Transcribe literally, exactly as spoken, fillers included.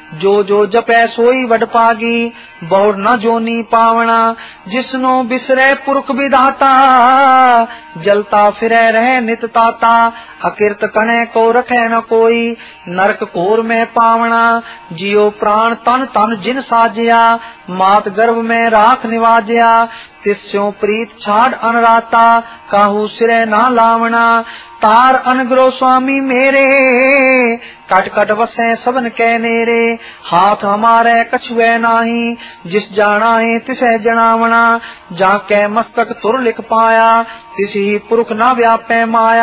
जो जो जपै सोई वड पागी, बहुर न जोनी पावना। जिसनो बिसरे पुरख विधाता, जलता फिरै रहे नित ताता। अकिरत कणे को रखे न कोई, नरक कोर में पावना। जियो प्राण तन तन जिन साजिया, मात गर्भ में राख निवाजिया। तिस्यों प्रीत छाड़ अनराता, काहू सिरे ना लावना। तार अनग्रो स्वामी मेरे, कट कट वसे सबन कै नेरे। हाथ हमारे कछुए नाही, जिस जाना है तिसे जनावना। जाके मस्तक तुर लिख पाया, तिसी पुरख न व्यापे माया।